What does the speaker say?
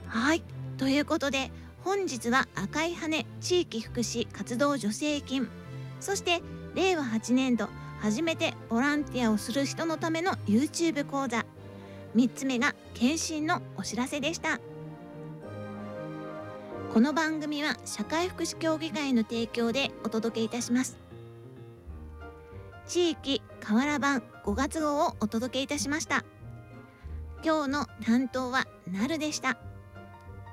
はい、ということで本日は赤い羽地域福祉活動助成金、そして令和8年度初めてボランティアをする人のための YouTube 講座、3つ目が検診のお知らせでした。この番組は社会福祉協議会の提供でお届けいたします。地域河原版5月号をお届けいたしました。今日の担当はなるでした。